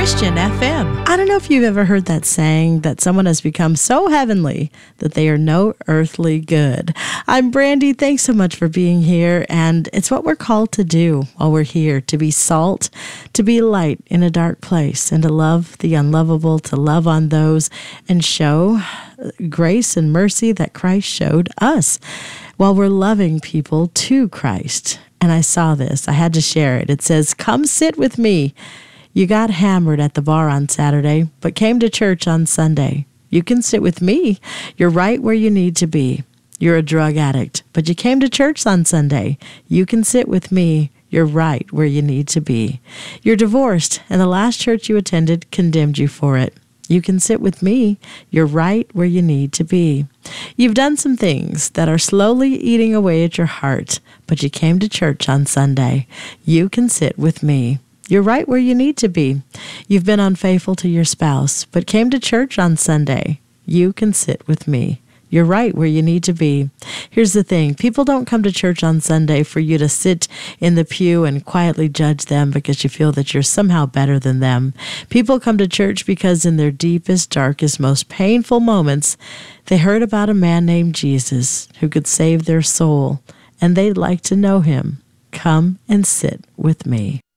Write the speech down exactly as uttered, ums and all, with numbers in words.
Christian F M. I don't know if you've ever heard that saying that someone has become so heavenly that they are no earthly good. I'm Brandy. Thanks so much for being here. And it's what we're called to do while we're here, to be salt, to be light in a dark place, and to love the unlovable, to love on those and show grace and mercy that Christ showed us while we're loving people to Christ. And I saw this. I had to share it. It says, "Come sit with me. You got hammered at the bar on Saturday, but came to church on Sunday. You can sit with me. You're right where you need to be. You're a drug addict, but you came to church on Sunday. You can sit with me. You're right where you need to be. You're divorced, and the last church you attended condemned you for it. You can sit with me. You're right where you need to be. You've done some things that are slowly eating away at your heart, but you came to church on Sunday. You can sit with me. You're right where you need to be. You've been unfaithful to your spouse, but came to church on Sunday. You can sit with me. You're right where you need to be." Here's the thing. People don't come to church on Sunday for you to sit in the pew and quietly judge them because you feel that you're somehow better than them. People come to church because in their deepest, darkest, most painful moments, they heard about a man named Jesus who could save their soul, and they'd like to know him. Come and sit with me.